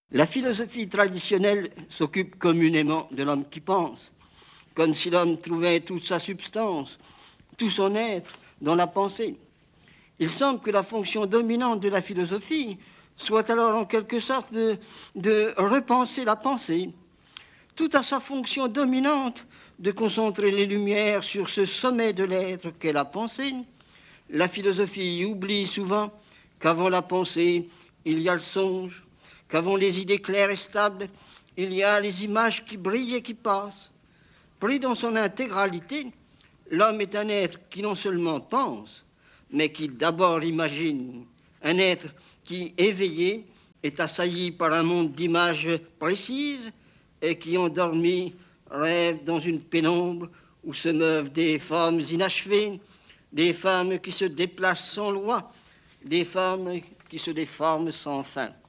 La philosophie traditionnelle s'occupe communément de l'homme qui pense, comme si l'homme trouvait toute sa substance, tout son être dans la pensée. Il semble que la fonction dominante de la philosophie soit alors en quelque sorte de repenser la pensée, tout à sa fonction dominante de concentrer les lumières sur ce sommet de l'être qu'est la pensée. La philosophie oublie souvent qu'avant la pensée, il y a le songe, qu'avant les idées claires et stables, il y a les images qui brillent et qui passent. Pris dans son intégralité, l'homme est un être qui non seulement pense, mais qui d'abord imagine, un être qui, éveillé, est assailli par un monde d'images précises et qui, endormi, rêve dans une pénombre où se meuvent des formes inachevées, des femmes qui se déplacent sans loi, des femmes qui se déforment sans fin.